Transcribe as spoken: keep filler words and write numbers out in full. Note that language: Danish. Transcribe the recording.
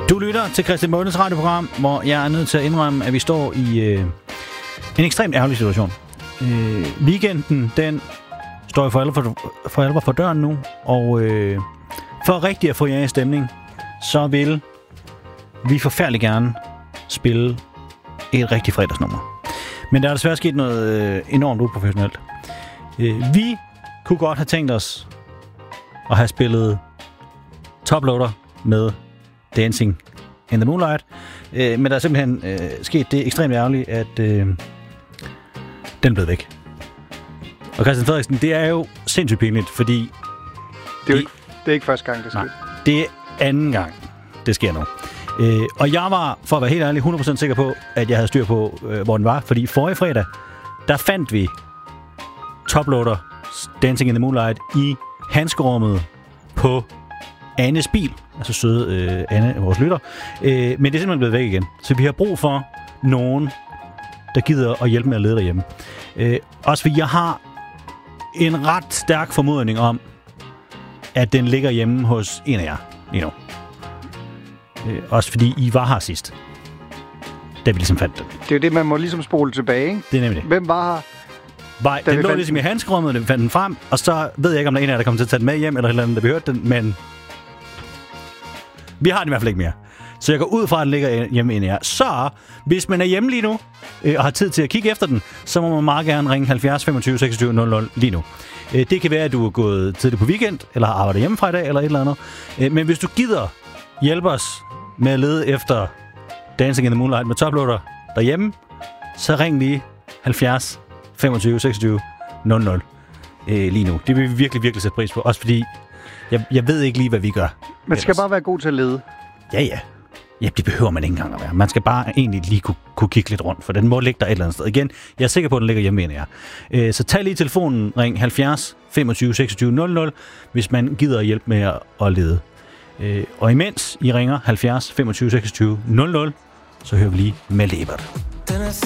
Du lytter til Christian Månes radioprogram, hvor jeg er nødt til at indrømme, at vi står i øh, en ekstremt ærgerlig situation. Øh, weekenden, den står jo for alvor for, for, alvor for døren nu, og øh, for rigtig at få jer i stemning, så vil vi forfærdelig gerne spille et rigtig fredagsnummer. Men der er desværre sket noget øh, enormt uprofessionelt. Øh, vi kunne godt have tænkt os at have spillet Toploader med Dancing in the Moonlight. Øh, men der er simpelthen øh, sket det ekstremt ærgerligt, at øh, den er blevet væk. Og Christian Frederiksen, det er jo sindssygt pinligt, fordi... Det er, de, det er ikke første gang, det sker. Nej, det er anden gang, det sker nu. Øh, og jeg var, for at være helt ærlig, hundrede procent sikker på, at jeg havde styr på, øh, hvor den var. Fordi forrige fredag, der fandt vi Toploader Dancing in the Moonlight i handskerummet på Annes bil. Altså søde øh, Anne, vores lytter. Øh, men det er simpelthen blevet væk igen. Så vi har brug for nogen, der gider at hjælpe med at lede derhjemme. Øh, også fordi jeg har en ret stærk formodning om, at den ligger hjemme hos en af jer lige nu. Øh, også fordi I var her sidst, da vi ligesom fandt den. Det er jo det, man må ligesom spole tilbage, ikke? Det er nemlig det. Hvem var her? Var, den lå ligesom i handskerummet, den fandt den frem, og så ved jeg ikke, om der er en af jer, der kommer til at tage den med hjem, eller et eller andet, der vi hørte den, men vi har den i hvert fald ikke mere. Så jeg går ud fra, at den ligger hjemme inde her. Så hvis man er hjemme lige nu, øh, og har tid til at kigge efter den, så må man meget gerne ringe halvfjerds femogtyve seksogtyve nul nul lige nu. Øh, det kan være, at du er gået tidligt på weekend, eller har arbejdet hjemmefra i dag, eller et eller andet. Øh, men hvis du gider hjælpe os med at lede efter Dancing in the Moonlight med Toploader derhjemme, så ring lige halvfjerds femogtyve seksogtyve nul nul øh, lige nu. Det vil vi virkelig, virkelig sætte pris på. Også fordi, jeg, jeg ved ikke lige, hvad vi gør. Man skal ellers bare være god til at lede. Ja, ja. Ja, det behøver man ikke engang at være. Man skal bare egentlig lige kunne, kunne kigge lidt rundt, for den må ligge der et eller andet sted. Igen, jeg er sikker på, at den ligger hjemme ind her. Øh, så tag lige telefonen, ring halvfjerds femogtyve seksogtyve nul nul, hvis man gider at hjælpe med at, at lede. Øh, og imens I ringer halvfjerds femogtyve seksogtyve nul nul, så hører vi lige med Lebert.